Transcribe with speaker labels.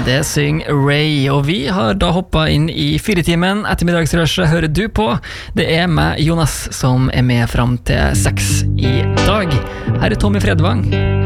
Speaker 1: Det synger Ray, og vi har da hoppet inn i 4-timen. Ettermiddagsrushet hører du på. Det meg, Jonas, som med frem til 6 i dag. Her Tommy Fredvang.